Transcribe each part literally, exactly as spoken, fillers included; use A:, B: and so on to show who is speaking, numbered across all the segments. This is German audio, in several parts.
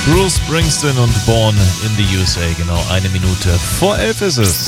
A: Bruce Springsteen und Born in the U S A. Genau eine Minute vor elf ist es.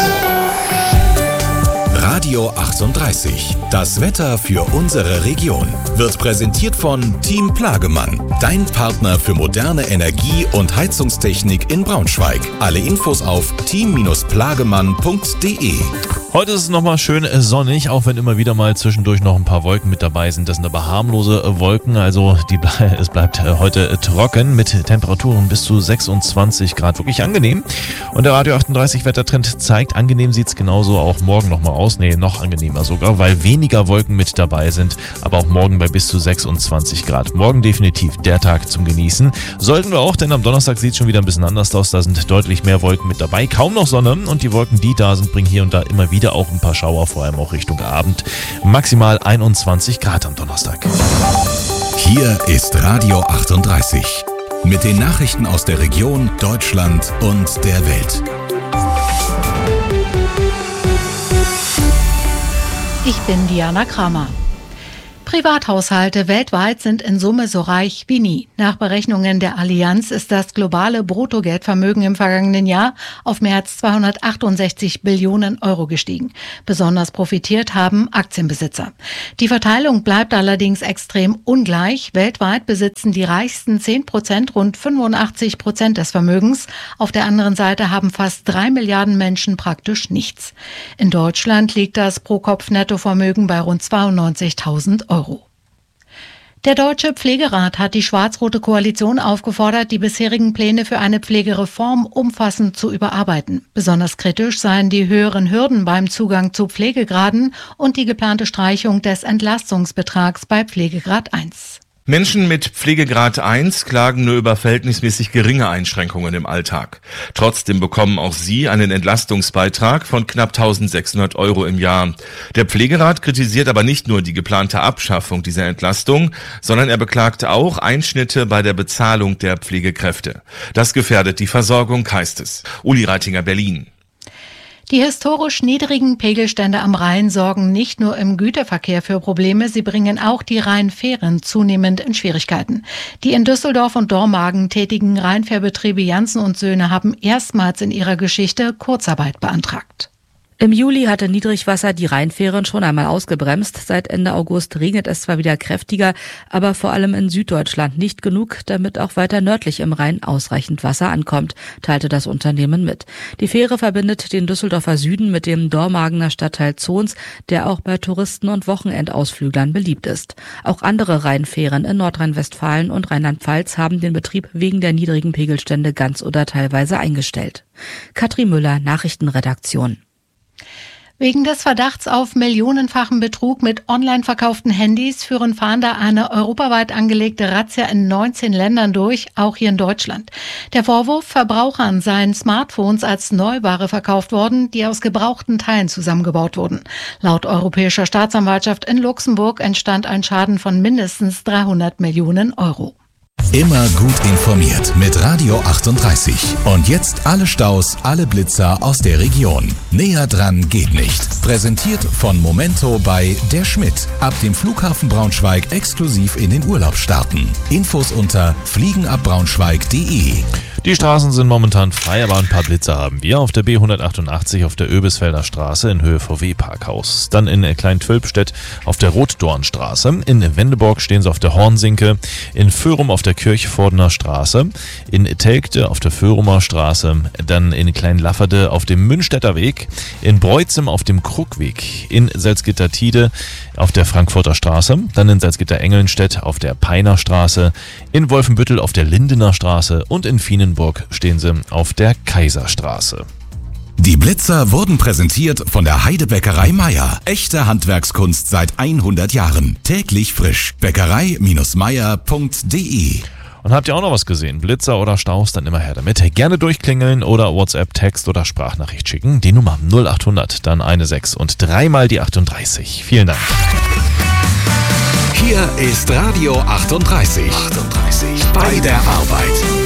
B: Radio achtunddreißig. Das Wetter für unsere Region wird präsentiert von Team Plagemann. Dein Partner für moderne Energie- und Heizungstechnik in Braunschweig. Alle Infos auf team plagemann punkt de.
A: Heute ist es nochmal schön sonnig, auch wenn immer wieder mal zwischendurch noch ein paar Wolken mit dabei sind. Das sind aber harmlose Wolken, also die ble- es bleibt heute trocken mit Temperaturen bis zu sechsundzwanzig Grad. Wirklich angenehm. Und der Radio achtunddreißig Wettertrend zeigt, angenehm sieht es genauso auch morgen nochmal aus. Nee, noch angenehmer sogar, weil weniger Wolken mit dabei sind, aber auch morgen bei bis zu sechsundzwanzig Grad. Morgen definitiv der Tag zum Genießen. Sollten wir auch, denn am Donnerstag sieht es schon wieder ein bisschen anders aus. Da sind deutlich mehr Wolken mit dabei. Kaum noch Sonne und die Wolken, die da sind, bringen hier und da immer wieder auch ein paar Schauer, vor allem auch Richtung Abend. Maximal einundzwanzig Grad am Donnerstag.
B: Hier ist Radio achtunddreißig mit den Nachrichten aus der Region, Deutschland und der Welt.
C: Ich bin Diana Kramer. Privathaushalte weltweit sind in Summe so reich wie nie. Nach Berechnungen der Allianz ist das globale Bruttogeldvermögen im vergangenen Jahr auf mehr als zweihundertachtundsechzig Billionen Euro gestiegen. Besonders profitiert haben Aktienbesitzer. Die Verteilung bleibt allerdings extrem ungleich. Weltweit besitzen die reichsten zehn Prozent rund fünfundachtzig Prozent des Vermögens. Auf der anderen Seite haben fast drei Milliarden Menschen praktisch nichts. In Deutschland liegt das Pro-Kopf-Nettovermögen bei rund zweiundneunzigtausend Euro. Der Deutsche Pflegerat hat die schwarz-rote Koalition aufgefordert, die bisherigen Pläne für eine Pflegereform umfassend zu überarbeiten. Besonders kritisch seien die höheren Hürden beim Zugang zu Pflegegraden und die geplante Streichung des Entlastungsbetrags bei Pflegegrad eins.
D: Menschen mit Pflegegrad eins klagen nur über verhältnismäßig geringe Einschränkungen im Alltag. Trotzdem bekommen auch sie einen Entlastungsbeitrag von knapp eintausendsechshundert Euro im Jahr. Der Pflegerat kritisiert aber nicht nur die geplante Abschaffung dieser Entlastung, sondern er beklagt auch Einschnitte bei der Bezahlung der Pflegekräfte. Das gefährdet die Versorgung, heißt es. Uli Reitinger, Berlin.
C: Die historisch niedrigen Pegelstände am Rhein sorgen nicht nur im Güterverkehr für Probleme, sie bringen auch die Rheinfähren zunehmend in Schwierigkeiten. Die in Düsseldorf und Dormagen tätigen Rheinfährbetriebe Janssen und Söhne haben erstmals in ihrer Geschichte Kurzarbeit beantragt.
E: Im Juli hatte Niedrigwasser die Rheinfähren schon einmal ausgebremst. Seit Ende August regnet es zwar wieder kräftiger, aber vor allem in Süddeutschland nicht genug, damit auch weiter nördlich im Rhein ausreichend Wasser ankommt, teilte das Unternehmen mit. Die Fähre verbindet den Düsseldorfer Süden mit dem Dormagener Stadtteil Zons, der auch bei Touristen und Wochenendausflüglern beliebt ist. Auch andere Rheinfähren in Nordrhein-Westfalen und Rheinland-Pfalz haben den Betrieb wegen der niedrigen Pegelstände ganz oder teilweise eingestellt. Katrin Müller, Nachrichtenredaktion.
C: Wegen des Verdachts auf millionenfachen Betrug mit online verkauften Handys führen Fahnder eine europaweit angelegte Razzia in neunzehn Ländern durch, auch hier in Deutschland. Der Vorwurf, Verbrauchern seien Smartphones als Neuware verkauft worden, die aus gebrauchten Teilen zusammengebaut wurden. Laut Europäischer Staatsanwaltschaft in Luxemburg entstand ein Schaden von mindestens dreihundert Millionen Euro.
B: Immer gut informiert mit Radio achtunddreißig. Und jetzt alle Staus, alle Blitzer aus der Region. Näher dran geht nicht. Präsentiert von Momento bei Der Schmidt. Ab dem Flughafen Braunschweig exklusiv in den Urlaub starten. Infos unter fliegenabbraunschweig punkt de.
A: Die Straßen sind momentan frei, aber ein paar Blitzer haben wir. Auf der B hundertachtundachtzig auf der Öbisfelder Straße in Höhe V W-Parkhaus. Dann in Klein-Tölpstedt auf der Rotdornstraße. In Wendeborg stehen sie auf der Hornsinke. In Föhrum auf der Kirchvordener Straße. In Telgte auf der Föhrumer Straße. Dann in Kleinlafferde auf dem Münstetter Weg. In Breutzem auf dem Kruckweg. In Salzgitter-Tide auf der Frankfurter Straße. Dann in Salzgitter-Engelnstedt auf der Peiner Straße. In Wolfenbüttel auf der Lindener Straße. Und in Fienenburg stehen sie auf der Kaiserstraße.
B: Die Blitzer wurden präsentiert von der Heidebäckerei Meier. Echte Handwerkskunst seit hundert Jahren. Täglich frisch. bäckerei Meier punkt de.
A: Und habt ihr auch noch was gesehen? Blitzer oder Staus? Dann immer her damit. Gerne durchklingeln oder WhatsApp, Text oder Sprachnachricht schicken. Die Nummer null achthundert, dann eine sechs und dreimal die achtunddreißig. Vielen Dank.
B: Hier ist Radio achtunddreißig. achtunddreißig. Bei der Arbeit.